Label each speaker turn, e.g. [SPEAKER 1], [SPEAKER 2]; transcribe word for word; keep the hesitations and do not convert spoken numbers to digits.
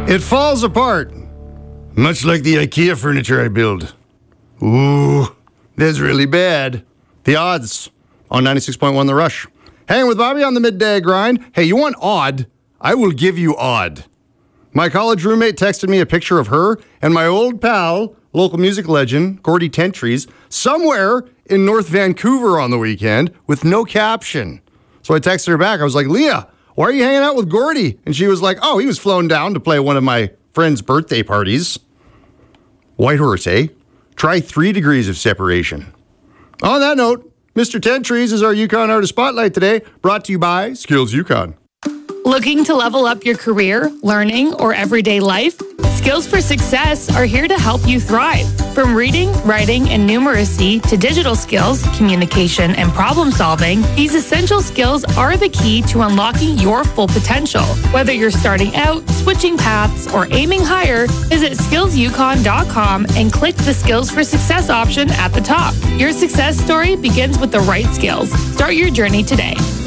[SPEAKER 1] It falls apart, much like the IKEA furniture I build. Ooh, that's really bad. The odds on ninety-six point one The Rush. Hanging with Bobby on the midday grind. Hey, you want odd? I will give you odd. My college roommate texted me a picture of her and my old pal, local music legend, Gordie Tentries, somewhere in North Vancouver on the weekend with no caption. So I texted her back. I was like, Leah, why are you hanging out with Gordie? And she was like, oh, he was flown down to play one of my friend's birthday parties. Whitehorse, eh? Try three degrees of separation. On that note, Mister Tentries is our Yukon Artist Spotlight today, brought to you by Skills Yukon.
[SPEAKER 2] Looking to level up your career, learning, or everyday life? Skills for Success are here to help you thrive. From reading, writing, and numeracy to digital skills, communication, and problem solving, these essential skills are the key to unlocking your full potential. Whether you're starting out, switching paths, or aiming higher, visit skills yukon dot com and click the Skills for Success option at the top. Your success story begins with the right skills. Start your journey today.